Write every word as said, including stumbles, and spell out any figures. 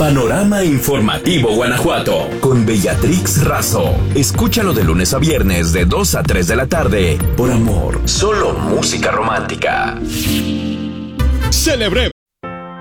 Panorama Informativo Guanajuato con Bellatrix Razo. Escúchalo de lunes a viernes de dos a tres de la tarde por Amor. Solo música romántica. Celebremos